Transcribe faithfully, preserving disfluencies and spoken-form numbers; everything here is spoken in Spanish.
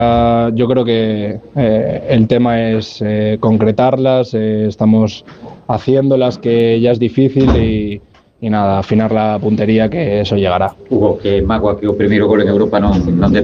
Uh, yo creo que eh, el tema es eh, concretarlas, eh, estamos haciéndolas, que ya es difícil, y, y nada, afinar la puntería, que eso llegará. Hugo, que Magua, que o primeiro gol en Europa non, non